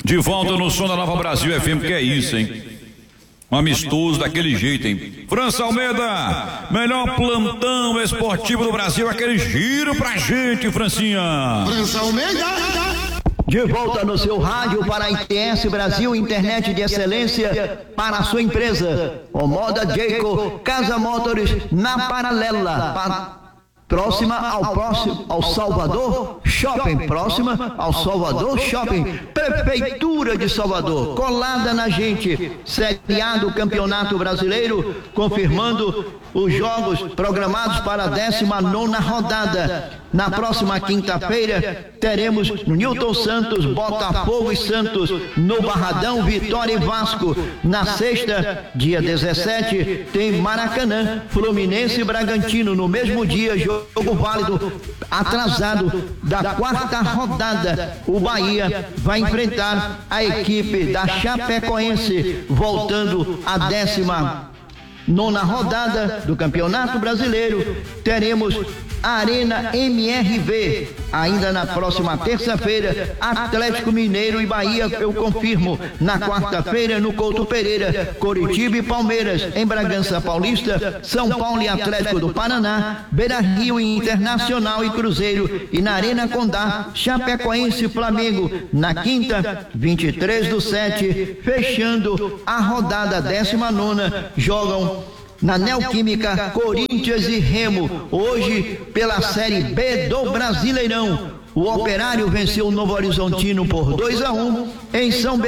De volta no som da Nova Brasil FM, que é isso, hein? Um amistoso daquele jeito, hein? França Almeida, melhor plantão esportivo do Brasil, aquele giro pra gente, Francinha. França Almeida. De volta no seu rádio para a ITS Brasil, internet de excelência para a sua empresa. O Moda Jayco, Casa Motors, na Paralela. Próxima ao Salvador Shopping, próxima ao Salvador Shopping, Prefeitura de Salvador, colada na gente. Série A do Campeonato Brasileiro, confirmando os jogos programados para a 19ª rodada. Na próxima quinta-feira teremos no Newton Santos, Botafogo e Santos, no Barradão, Vitória e Vasco. Na sexta, dia 17, tem Maracanã, Fluminense e Bragantino. No mesmo dia, jogo válido atrasado da 4ª rodada. O Bahia vai enfrentar a equipe da Chapecoense, voltando à 19ª rodada do Campeonato Brasileiro. Teremos Arena MRV, ainda na próxima terça-feira, Atlético Mineiro e Bahia, eu confirmo. Na quarta-feira, no Couto Pereira, Coritiba e Palmeiras. Em Bragança Paulista, São Paulo e Atlético do Paraná, Beira-Rio e Internacional e Cruzeiro. E na Arena Condá, Chapecoense e Flamengo. Na quinta, 23/7, fechando a rodada 19ª, jogam na Neoquímica, Corinthians e Remo, hoje pela Série B do Brasileirão. O Operário venceu o Novo Horizontino por 2-1. Em São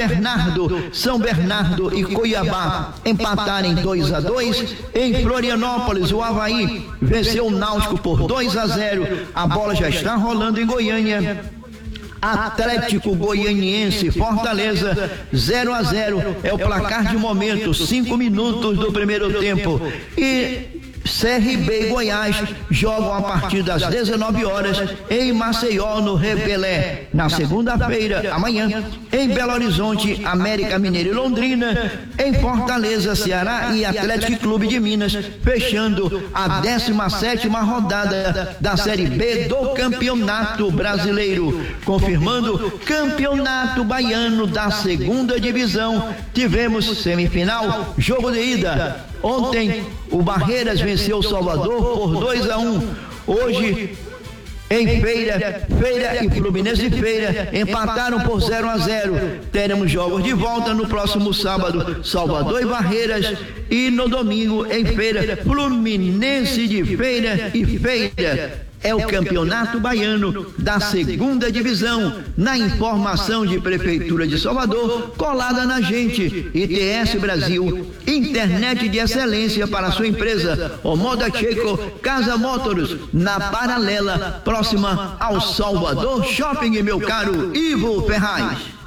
Bernardo e Cuiabá empataram em 2-2. Em Florianópolis, o Avaí venceu o Náutico por 2-0. A bola já está rolando em Goiânia. Atlético Goianiense, Fortaleza, 0-0 é o placar de momento, 5 minutos do primeiro tempo. E CRB e Goiás jogam a partir das 19 horas em Maceió, no Repelé. Na segunda-feira, amanhã, em Belo Horizonte, América Mineiro e Londrina. Em Fortaleza, Ceará e Atlético Clube de Minas, fechando a 17ª rodada da Série B do Campeonato Brasileiro. Confirmando Campeonato Baiano da 2ª Divisão. Tivemos semifinal, jogo de ida. Ontem, o Barreiras venceu o Salvador por 2-1. Hoje, em Feira e Fluminense e Feira empataram por 0-0. Teremos jogos de volta no próximo sábado, Salvador e Barreiras. E no domingo, em Feira, Fluminense de Feira e Feira. É o Campeonato Baiano da 2ª Divisão. Na informação de Prefeitura de Salvador, colada na gente. ITS Brasil, internet de excelência para a sua empresa. O Moda Jayco, Casa Motors, na Paralela, próxima ao Salvador Shopping, meu caro Ivo Ferraz.